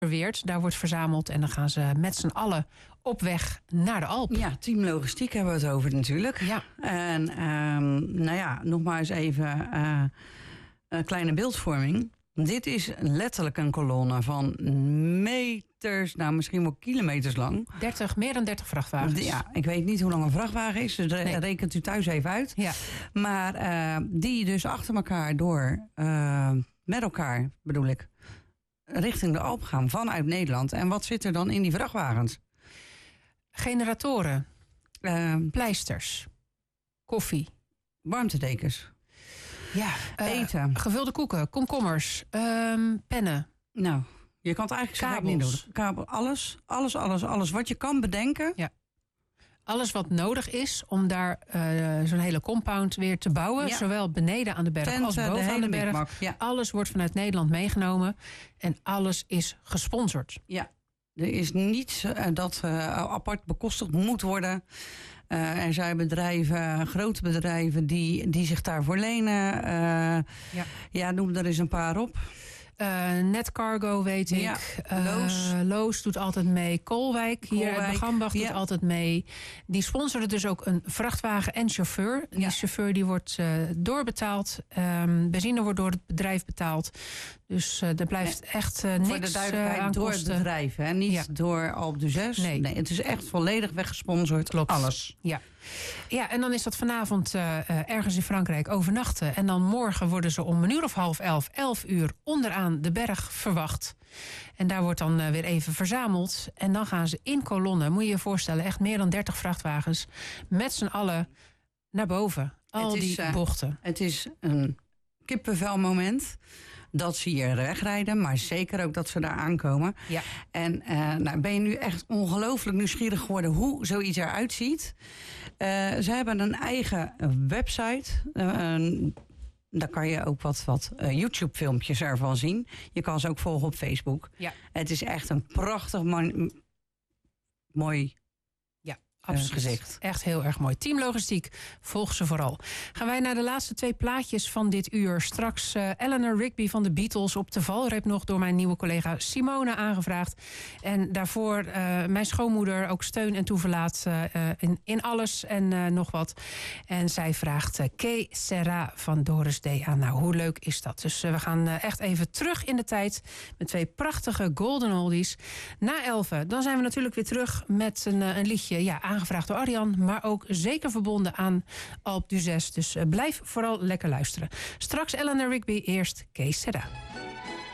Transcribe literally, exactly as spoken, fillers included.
Weert. Daar wordt verzameld en dan gaan ze met z'n allen op weg naar de Alp. Ja, team logistiek hebben we het over natuurlijk. Ja. En um, nou ja, nog maar eens even uh, een kleine beeldvorming. Dit is letterlijk een kolonne van meters, nou misschien wel kilometers lang. dertig, meer dan dertig vrachtwagens. Ja, ik weet niet hoe lang een vrachtwagen is, dus Nee. rekent u thuis even uit. Ja. Maar uh, die dus achter elkaar door, uh, met elkaar bedoel ik, richting de Alp gaan vanuit Nederland. En wat zit er dan in die vrachtwagens? Generatoren, Uh, pleisters, koffie. warmtedekens, Ja, uh, eten. gevulde koeken, komkommers, um, pennen. Nou, je kan het eigenlijk zo gek niet Kabels. doen. Kabel, alles, alles, alles, alles wat je kan bedenken. Ja. Alles wat nodig is om daar uh, zo'n hele compound weer te bouwen. Ja. Zowel beneden aan de berg Tenten, als de boven aan hele de berg. mikmak, ja. Alles wordt vanuit Nederland meegenomen. En alles is gesponsord. Ja, er is niets uh, dat uh, apart bekostigd moet worden. Uh, er zijn bedrijven, grote bedrijven, die, die zich daarvoor lenen. Uh, Ja. ja, noem er eens een paar op. Uh, Netcargo weet ik. Ja, Uh, Loos. Loos doet altijd mee. Koolwijk, hier Koolwijk, uit Bagambach doet ja. altijd mee. Die sponsoren dus ook een vrachtwagen en chauffeur. Die Ja. chauffeur die wordt uh, doorbetaald. Um, benzine wordt door het bedrijf betaald. Dus uh, er blijft Nee. echt uh, niks Voor de duidelijkheid, uh, aan door kosten. het bedrijf, hè? Niet Ja. door Alpe d'Huez. Nee. nee, het is echt volledig weggesponsord. Klopt. Alles. Ja. ja, en dan is dat vanavond uh, uh, ergens in Frankrijk overnachten. En dan morgen worden ze om een uur of half elf, elf uur onderaan de berg verwacht. En daar wordt dan uh, weer even verzameld. En dan gaan ze in kolonnen, moet je je voorstellen, echt meer dan dertig vrachtwagens, met z'n allen naar boven. Al Het is, die uh, bochten. Het is een kippenvelmoment dat ze hier wegrijden, maar zeker ook dat ze daar aankomen. Ja. En uh, nou, ben je nu echt ongelooflijk nieuwsgierig geworden hoe zoiets eruit ziet. Uh, ze hebben een eigen website. Uh, daar kan je ook wat, wat uh, YouTube-filmpjes ervan zien. Je kan ze ook volgen op Facebook. Ja. Het is echt een prachtig man- mooi Absoluut. gezicht. Echt heel erg mooi. Team Logistiek, volg ze vooral. Gaan wij naar de laatste twee plaatjes van dit uur. Straks uh, Eleanor Rigby van de Beatles op de valreep nog door mijn nieuwe collega Simone aangevraagd. En daarvoor uh, mijn schoonmoeder ook steun en toeverlaat uh, in, in alles en uh, nog wat. En zij vraagt uh, Que Sera van Doris D aan. Nou, hoe leuk is dat? Dus uh, we gaan uh, echt even terug in de tijd met twee prachtige golden oldies. Na elfen, dan zijn we natuurlijk weer terug met een, uh, een liedje, ja, aangevraagd door Arjan, maar ook zeker verbonden aan Alpe d'Huez. Dus uh, blijf vooral lekker luisteren. Straks Eleanor Rigby, eerst Que Sera.